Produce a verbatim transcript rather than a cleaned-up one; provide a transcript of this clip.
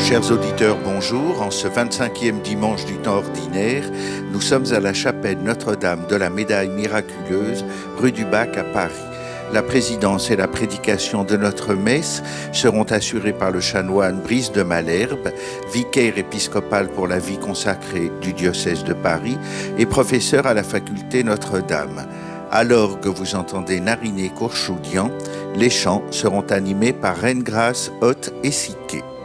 Chers auditeurs, bonjour. En ce vingt-cinquième dimanche du temps ordinaire, nous sommes à la chapelle Notre-Dame de la Médaille miraculeuse, rue du Bac à Paris. La présidence et la prédication de notre messe seront assurées par le chanoine Brice de Malherbe, vicaire épiscopal pour la vie consacrée du diocèse de Paris et professeur à la faculté Notre-Dame. À l'orgue, vous entendez Nariné Courchoudian. Les chants seront animés par Reine Grâce, Hoth et Siquet.